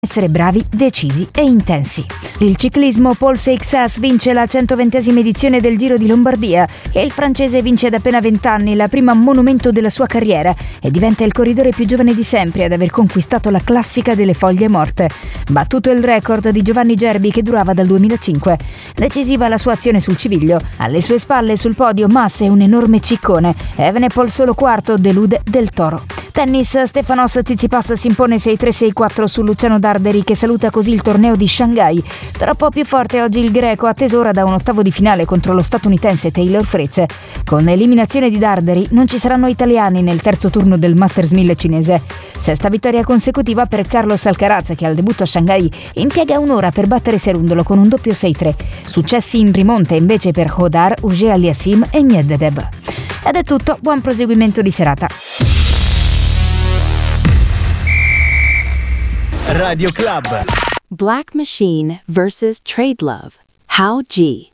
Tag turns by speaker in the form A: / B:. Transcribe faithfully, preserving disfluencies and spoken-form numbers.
A: essere bravi, decisi e intensi. Il ciclismo Paul Seixas vince la centoventesima edizione del Giro di Lombardia e il francese vince ad appena venti anni la prima monumento della sua carriera e diventa il corridore più giovane di sempre ad aver conquistato la classica delle foglie morte, battuto il record di Giovanni Gerbi che durava dal duemilacinque. Decisiva la sua azione sul Civiglio, alle sue spalle sul podio Mas e un enorme ciccone, Evenepoel solo quarto, delude Del Toro. Tennis, Stefanos Tsitsipas si impone sei tre sei quattro su Luciano Darderi che saluta così il torneo di Shanghai. Troppo più forte oggi il greco, atteso ora da un ottavo di finale contro lo statunitense Taylor Fritz. Con l'eliminazione di Darderi non ci saranno italiani nel terzo turno del Masters mille cinese. Sesta vittoria consecutiva per Carlos Alcaraz che al debutto a Shanghai impiega un'ora per battere Serundolo con un doppio sei tre. Successi in rimonta invece per Hodar, Auger Aliassime e Medvedev. Ed è tutto, buon proseguimento di serata.
B: Radio Club.
C: Black Machine versus Trade Love. How G.